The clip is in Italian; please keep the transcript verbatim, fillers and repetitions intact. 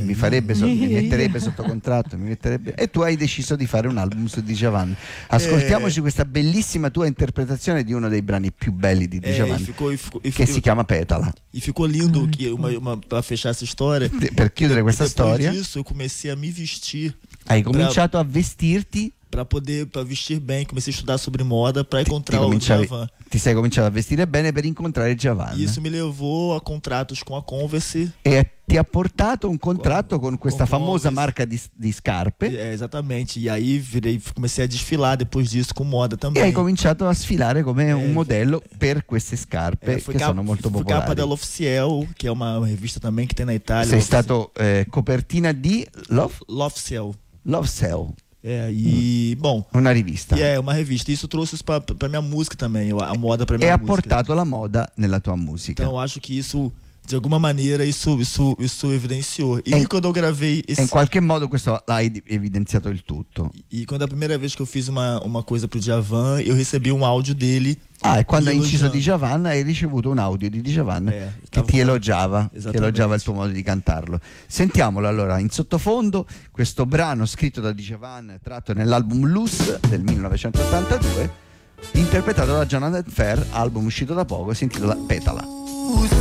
mi farebbe so- mi metterebbe sotto contratto, mi metterebbe... e tu hai deciso di fare un album su Djavan. Ascoltiamoci É. questa bellissima tua interpretazione di uno dei brani più belli di É, Djavan, e ficou, e ficou, e che ficou, si chiama Petala. e ficou lindo que uma, uma, pra fechar essa história. Per chiudere questa Depois storia, disso, eu comecei a me vestir hai cominciato a vestirti, para poder para vestir bem. Comecei a estudar sobre moda para ti, encontrar o cominciavi- Djavan. ti sei cominciato a vestire bene per incontrare Djavan. E isso me levou a contratos com a Converse. E ti ha portato un contratto con questa con famosa Converse. marca di, di scarpe, É, exatamente. E aí virei, comecei a desfilar depois disso com moda e também. hai cominciato a sfilare come Eh, un modello per queste scarpe É, fui che capa, sono molto fui capa popolari. dell'Officiel, que é uma revista também que tem na Itália. Sei stato eh, copertina di Love, L'Officiel. Love Cell, É, e bom, una rivista, e é uma revista. Isso trouxe isso pra, pra minha música também, a moda pra e minha ha música. portato la moda nella tua musica. Então eu acho que isso, de alguma maneira, isso, isso, isso evidenciou. E Em- quando eu gravei E esse. in qualche modo questo l'hai evidenziato il tutto. E quando a primeira vez que eu fiz uma, uma coisa pro Djavan, eu recebi um áudio dele. Ah, e quando hai mi inciso elogiando. Djavan hai ricevuto un audio di Djavan Eh, che stavo- ti elogiava, che Esattamente. elogiava il tuo modo di cantarlo. Sentiamolo allora in sottofondo questo brano scritto da Djavan, tratto nell'album Loose del millenovecentottantadue, interpretato da Jonathan Fair, album uscito da poco, si intitola Petala.